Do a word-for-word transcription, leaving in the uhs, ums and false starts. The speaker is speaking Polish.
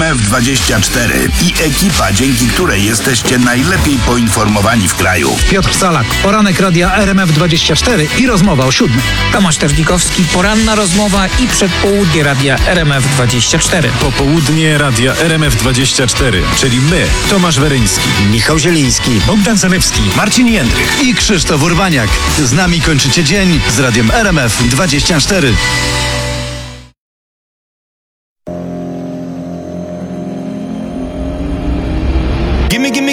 F dwadzieścia cztery i ekipa, dzięki której jesteście najlepiej poinformowani w kraju. Piotr Salak, poranek radia R M F dwadzieścia cztery i rozmowa o siódmej. Tomasz Terlikowski, poranna rozmowa i przedpołudnie radia R M F dwadzieścia cztery. Popołudnie radia R M F dwadzieścia cztery, czyli my, Tomasz Weryński, Michał Zieliński, Bogdan Zalewski, Marcin Jędrych i Krzysztof Urbaniak. Z nami kończycie dzień z radiem R M F dwadzieścia cztery.